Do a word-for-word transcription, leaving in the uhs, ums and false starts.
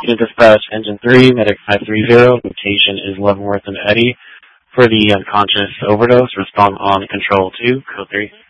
Houston Dispatch, Engine three, Medic five three zero, location is Leavenworth and Eddy. For the unconscious overdose, respond on Control two, Code three.